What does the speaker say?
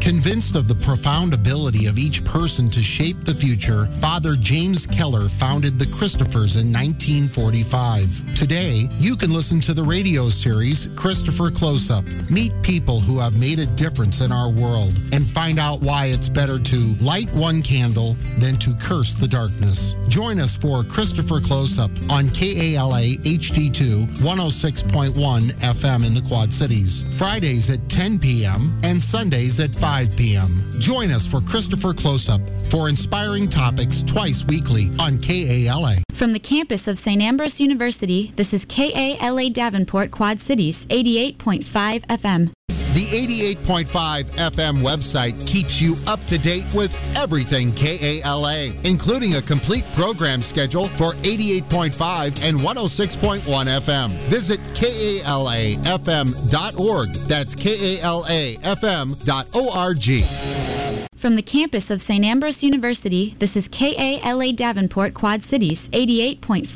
Convinced of the profound ability of each person to shape the future, Father James Keller founded the Christophers in 1945. Today, you can listen to the radio series Christopher Close-Up. Meet people who have made a difference in our world and find out why it's better to light one candle than to curse the darkness. Join us for Christopher Close-Up on KALA HD2 106.1 FM in the Quad Cities. Fridays at 10 p.m. and Sundays at 5 p.m. Join us for Christopher Close-Up for inspiring topics twice weekly on KALA. From the campus of St. Ambrose University, this is KALA Davenport Quad Cities 88.5 FM. The 88.5 FM website keeps you up to date with everything KALA, including a complete program schedule for 88.5 and 106.1 FM. Visit KALAFM.org. That's KALAFM.org. From the campus of St. Ambrose University, this is KALA Davenport Quad Cities 88.5